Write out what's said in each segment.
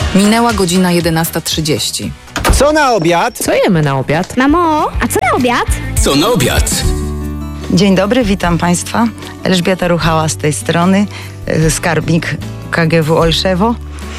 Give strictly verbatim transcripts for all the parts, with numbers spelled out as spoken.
Minęła godzina jedenasta trzydzieści. Co na obiad? Co jemy na obiad? Mamo, a co na obiad? Co na obiad? Dzień dobry, witam Państwa. Elżbieta Ruchała z tej strony, skarbnik K G W Olszewo.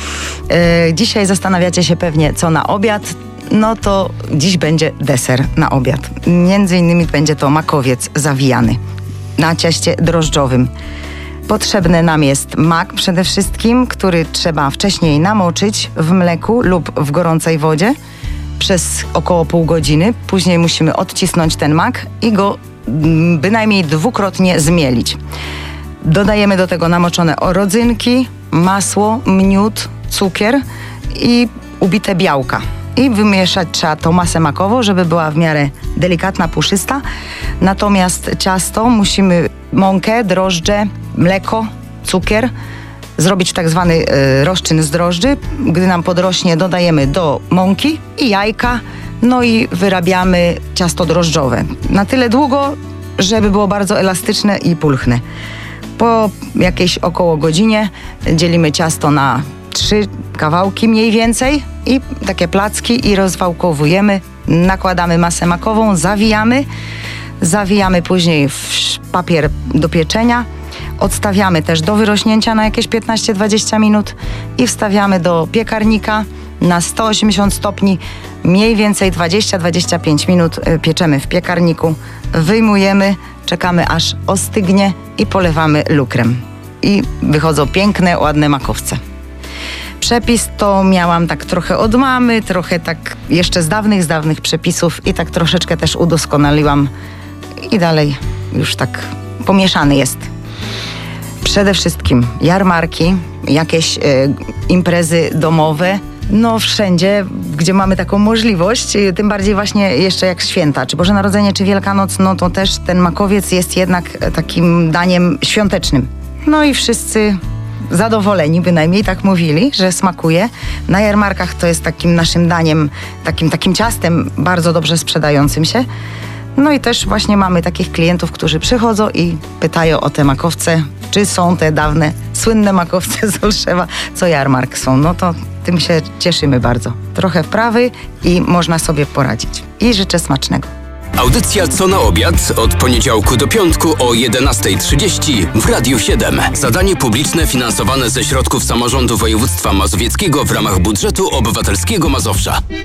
Dzisiaj zastanawiacie się pewnie, co na obiad. No to dziś będzie deser na obiad. Między innymi będzie to makowiec zawijany na cieście drożdżowym. Potrzebny nam jest mak przede wszystkim, który trzeba wcześniej namoczyć w mleku lub w gorącej wodzie przez około pół godziny. Później musimy odcisnąć ten mak i go bynajmniej dwukrotnie zmielić. Dodajemy do tego namoczone rodzynki, masło, miód, cukier i ubite białka. I wymieszać trzeba tą masę makową, żeby była w miarę delikatna, puszysta. Natomiast ciasto musimy mąkę, drożdże, mleko, cukier zrobić tak zwany y, rozczyn z drożdży. Gdy nam podrośnie, dodajemy do mąki i jajka, no i wyrabiamy ciasto drożdżowe. Na tyle długo, żeby było bardzo elastyczne i pulchne. Po jakiejś około godzinie dzielimy ciasto na trzy kawałki mniej więcej i takie placki i rozwałkowujemy. Nakładamy masę makową, zawijamy. Zawijamy później w papier do pieczenia. Odstawiamy też do wyrośnięcia na jakieś piętnaście dwadzieścia minut i wstawiamy do piekarnika na sto osiemdziesiąt stopni. Mniej więcej dwadzieścia do dwudziestu pięciu minut pieczemy w piekarniku. Wyjmujemy, czekamy aż ostygnie i polewamy lukrem. I wychodzą piękne, ładne makowce. Przepis to miałam tak trochę od mamy, trochę tak jeszcze z dawnych, z dawnych przepisów i tak troszeczkę też udoskonaliłam i dalej już tak pomieszany jest. Przede wszystkim jarmarki, jakieś y, imprezy domowe, no wszędzie, gdzie mamy taką możliwość, y, tym bardziej właśnie jeszcze jak święta, czy Boże Narodzenie, czy Wielkanoc, no to też ten makowiec jest jednak takim daniem świątecznym. No i wszyscy zadowoleni, bynajmniej tak mówili, że smakuje. Na jarmarkach to jest takim naszym daniem, takim, takim ciastem bardzo dobrze sprzedającym się. No i też właśnie mamy takich klientów, którzy przychodzą i pytają o te makowce, czy są te dawne, słynne makowce z Olszewa, co jarmark są. No to tym się cieszymy bardzo. Trochę wprawy i można sobie poradzić. I życzę smacznego. Audycja Co na obiad od poniedziałku do piątku o jedenasta trzydzieści w Radiu siedem. Zadanie publiczne finansowane ze środków samorządu województwa mazowieckiego w ramach budżetu obywatelskiego Mazowsza.